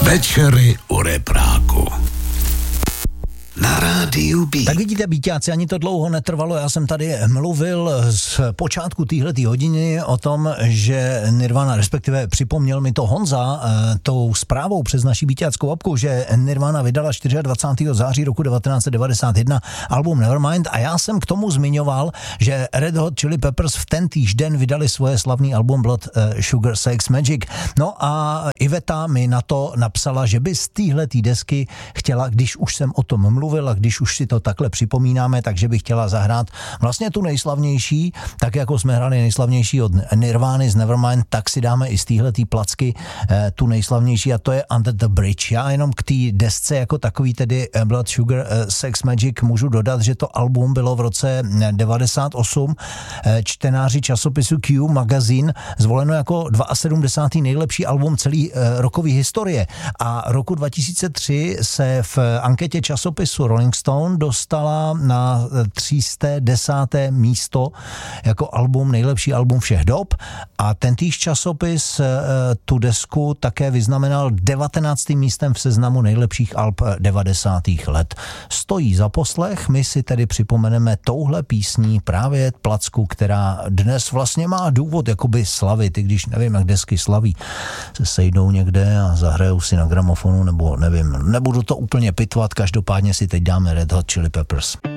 Večery u repráku. Na rádiu B. Tak vidíte, býťáci, ani to dlouho netrvalo. Já jsem tady mluvil z počátku téhletý hodiny o tom, že Nirvana, respektive připomněl mi to Honza tou zprávou přes naší býťáckou apku, že Nirvana vydala 24. září roku 1991 album Nevermind a já jsem k tomu zmiňoval, že Red Hot Chili Peppers v ten týžden vydali svoje slavný album Blood Sugar Sex Magic. No a Iveta mi na to napsala, že by z téhletý desky chtěla, když už jsem o tom mluvil a když už si to takhle připomínáme, takže bych chtěla zahrát vlastně tu nejslavnější, tak jako jsme hráli nejslavnější od Nirvány z Nevermind, tak si dáme i z téhletý placky tu nejslavnější a to je Under the Bridge. Já jenom k té desce jako takový, tedy Blood Sugar Sex Magic, můžu dodat, že to album bylo v roce 98 čtenáři časopisu Q Magazine zvoleno jako 72. nejlepší album celé rokové historie a roku 2003 se v anketě časopisu Rolling Stone dostala na 310. místo jako album, nejlepší album všech dob a tentýž časopis tu desku také vyznamenal 19. místem v seznamu nejlepších alb 90. let. Stojí za poslech, my si tedy připomeneme touhle písní právě placku, která dnes vlastně má důvod jakoby slavit, i když nevím, jak desky slaví, se sejdou někde a zahrajou si na gramofonu, nebo nevím, nebudu to úplně pitvat, každopádně si teď dáme Red Hot Chili Peppers.